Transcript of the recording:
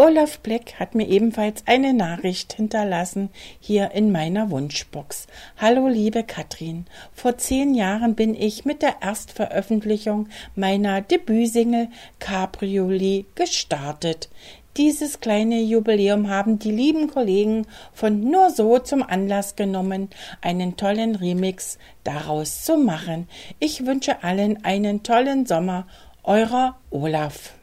Olaf Bleck hat mir ebenfalls eine Nachricht hinterlassen hier in meiner Wunschbox. Hallo liebe Katrin, vor 10 Jahren bin ich mit der Erstveröffentlichung meiner Debütsingle Cabriolet gestartet. Dieses kleine Jubiläum haben die lieben Kollegen von Nur so zum Anlass genommen, einen tollen Remix daraus zu machen. Ich wünsche allen einen tollen Sommer. Eurer Olaf.